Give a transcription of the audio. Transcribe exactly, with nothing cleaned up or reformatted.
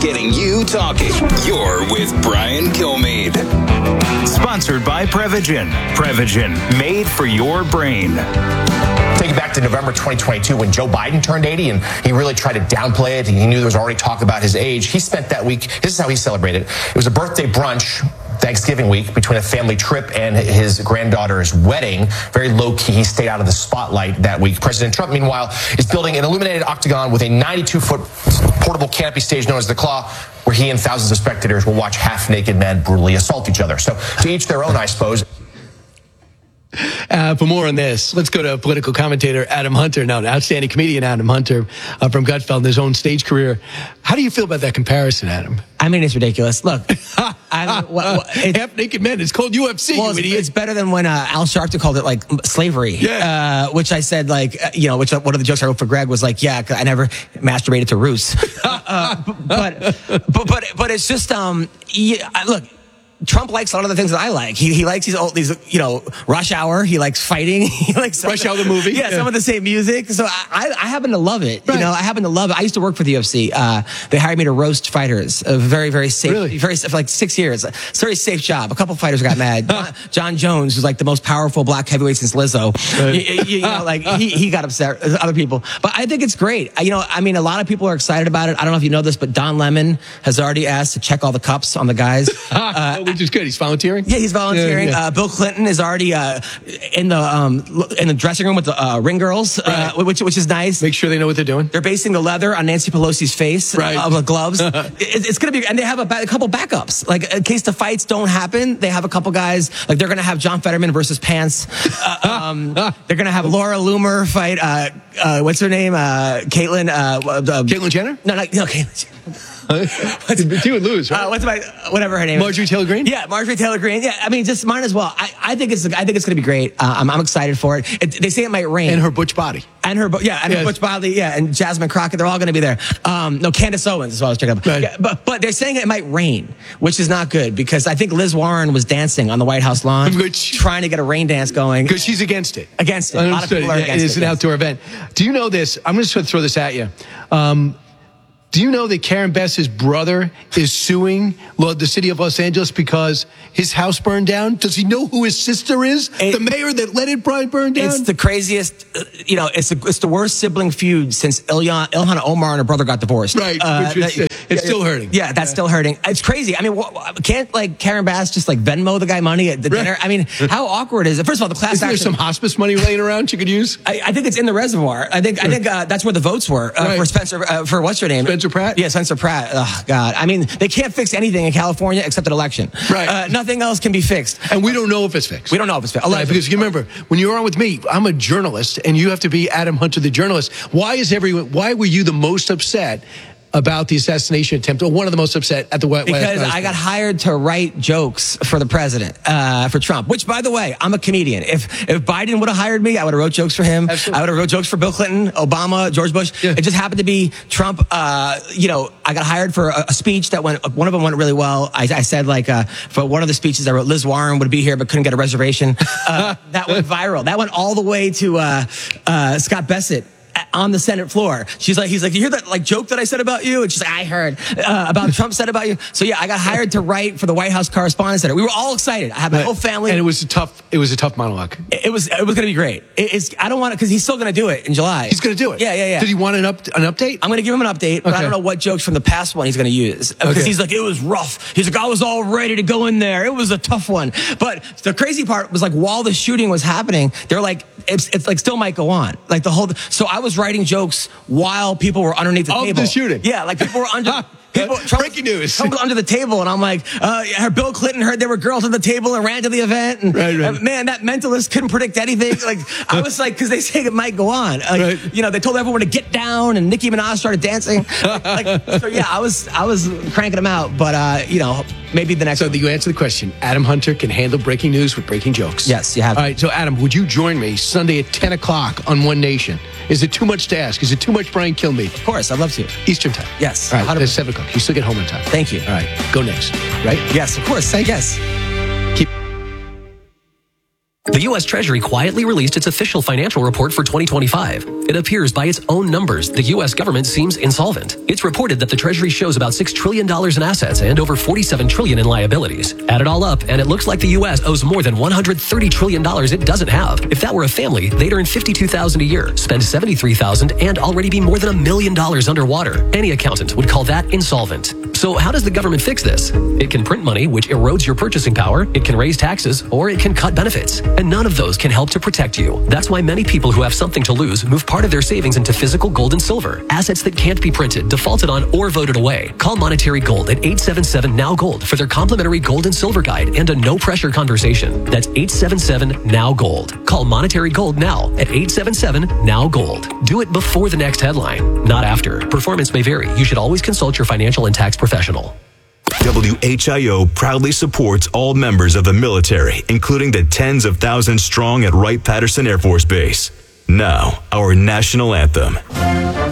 getting you talking. You're with Brian Kilmeade. Sponsored by Prevagen. Prevagen, made for your brain. Take it back to November twenty twenty-two when Joe Biden turned eighty, and he really tried to downplay it. He knew there was already talk about his age. He spent that week, this is how he celebrated. It was a birthday brunch, Thanksgiving week, between a family trip and his granddaughter's wedding. Very low-key. He stayed out of the spotlight that week. President Trump, meanwhile, is building an illuminated octagon with a ninety-two foot portable canopy stage known as the Claw, where he and thousands of spectators will watch half-naked men brutally assault each other. So to each their own, I suppose. Uh, for more on this, let's go to political commentator Adam Hunter. Now, an outstanding comedian, Adam Hunter, uh, from Gutfeld, his own stage career. How do you feel about that comparison, Adam? I mean, it's ridiculous. Look, I'm, what, what, it's, half-naked men. It's called U F C. Well, it's, it's better than when uh, Al Sharpton called it like slavery. Yeah. Uh, which I said, like, uh, you know, which uh, one of the jokes I wrote for Greg was like, yeah, 'cause I never masturbated to Roos. uh, but, but but but it's just um, yeah, look. Trump likes a lot of the things that I like. He he likes these old, these, you know, Rush Hour. He likes fighting. He likes Rush Hour the movie. Yeah, yeah, some of the same music. So I, I happen to love it. Right. You know, I happen to love it. I used to work for the U F C. Uh, they hired me to roast fighters. A very, very safe, really? very, for like six years. It's a very safe job. A couple fighters got mad. John, John Jones, who's like the most powerful black heavyweight since Lizzo. Right. You, you, you know, like he, he got upset. Other people. But I think it's great. You know, I mean, a lot of people are excited about it. I don't know if you know this, but Don Lemon has already asked to check all the cups on the guys. Uh, Which is good. He's volunteering. Yeah, he's volunteering. Yeah, yeah. Uh, Bill Clinton is already uh, in the um, in the dressing room with the uh, ring girls, uh, right. which which is nice. Make sure they know what they're doing. They're basing the leather on Nancy Pelosi's face right. uh, of the gloves. it, it's going to be, and they have a, a couple backups. Like in case the fights don't happen, they have a couple guys. Like they're going to have John Fetterman versus Pants. Uh, um, they're going to have Laura Loomer fight. Uh, uh, what's her name? Uh, Caitlyn. Uh, uh, Caitlyn Jenner? No, no, no Caitlyn. She would lose, right? Uh, what's my whatever her name Marjorie is? Taylor Greene? Yeah, Marjorie Taylor Greene. Yeah, I mean, just mine as well. I, I think it's I think it's going to be great. Uh, I'm I'm excited for it. it. They say it might rain. And her butch body. And her yeah, and yes. her butch body. Yeah, and Jasmine Crockett. They're all going to be there. Um, no, Candace Owens is what I was checking up. Right. Yeah, but but they're saying it might rain, which is not good because I think Liz Warren was dancing on the White House lawn, which, trying to get a rain dance going because she's against it. Against it. A lot of people are yeah, against it. It's it, an yes. outdoor event. Do you know this? I'm just going to throw this at you. Um, Do you know that Karen Bass's brother is suing the city of Los Angeles because his house burned down? Does he know who his sister is? It, the mayor that let it burn down? It's the craziest, uh, you know, it's, a, it's the worst sibling feud since Ilhan, Ilhan Omar and her brother got divorced. Right. Uh, which is, that, it's yeah, still hurting. Yeah, that's yeah. still hurting. It's crazy. I mean, wh- can't like Karen Bass just like Venmo the guy money at the right. dinner? I mean, how awkward is it? First of all, the class Isn't action. there some hospice money laying around she could use? I, I think it's in the reservoir. I think, I think uh, that's where the votes were uh, right. for Spencer, uh, for what's her name? Spencer Pratt? Yeah, Spencer Pratt. Oh, God. I mean, they can't fix anything in California except an election. Right. Uh, nothing else can be fixed. And we don't know if it's fixed. We don't know if it's fixed. Right, because you remember, when you're on with me, I'm a journalist, and you have to be Adam Hunter, the journalist. Why is everyone? Why were you the most upset about the assassination attempt, or one of the most upset at the White House? Because I got hired to write jokes for the president, uh, for Trump, which, by the way, I'm a comedian. If if Biden would have hired me, I would have wrote jokes for him. Absolutely. I would have wrote jokes for Bill Clinton, Obama, George Bush. Yeah. It just happened to be Trump. Uh, you know, I got hired for a, a speech that went, one of them went really well. I, I said, like, uh, for one of the speeches I wrote, Liz Warren would be here but couldn't get a reservation. Uh, that went viral. That went all the way to uh, uh, Scott Bassett on the Senate floor. She's like, he's like, you hear that like joke that I said about you? And she's like, I heard uh, about Trump said about you. So yeah, I got hired to write for the White House Correspondents' Center. We were all excited. I had my right. whole family, and it was a tough. It was a tough monologue. It, it was. It was going to be great. It, it's. I don't want to because he's still going to do it in July. He's going to do it. Yeah, yeah, yeah. Did he want an up an update? I'm going to give him an update, but okay. I don't know what jokes from the past one he's going to use because okay. he's like, it was rough. He's like, I was all ready to go in there. It was a tough one. But the crazy part was like, while the shooting was happening, they're like, it's, it's like still might go on. Like the whole. So I was writing jokes while people were underneath the of table. the shooting. Yeah, like people were under. People, Trump, Breaking news. Trump was under the table, and I'm like, uh, yeah, Bill Clinton heard there were girls at the table and ran to the event. And right, right. Uh, man, that mentalist couldn't predict anything. Like I was like, because they say it might go on. Like, right. You know, they told everyone to get down, and Nicki Minaj started dancing. Like, like, so yeah, I was I was cranking them out, but uh, you know, maybe the next. So one. you answer the question. Adam Hunter can handle breaking news with breaking jokes. Yes, you have. All right. So Adam, would you join me Sunday at ten o'clock on One Nation? Is it too much to ask? Is it too much, Brian Kilmeade? Of course, I'd love to. Eastern time. Yes. All right. It's seven o'clock. You still get home on time. Thank you. All right. Go next. Right? Yes, of course. I guess. The U S Treasury quietly released its official financial report for twenty twenty-five. It appears by its own numbers, the U S government seems insolvent. It's reported that the Treasury shows about six trillion dollars in assets and over forty-seven trillion dollars in liabilities. Add it all up, and it looks like the U S owes more than one hundred thirty trillion dollars it doesn't have. If that were a family, they'd earn fifty-two thousand dollars a year, spend seventy-three thousand dollars, and already be more than a million dollars underwater. Any accountant would call that insolvent. So how does the government fix this? It can print money, which erodes your purchasing power, it can raise taxes, or it can cut benefits. And none of those can help to protect you. That's why many people who have something to lose move part of their savings into physical gold and silver, assets that can't be printed, defaulted on, or voted away. Call Monetary Gold at eight seven seven, N O W Gold for their complimentary gold and silver guide and a no-pressure conversation. That's eight seven seven, N O W Gold. Call Monetary Gold now at eight seven seven, N O W Gold. Do it before the next headline, not after. Performance may vary. You should always consult your financial and tax professional. W H I O proudly supports all members of the military, including the tens of thousands strong at Wright-Patterson Air Force Base. Now, our national anthem.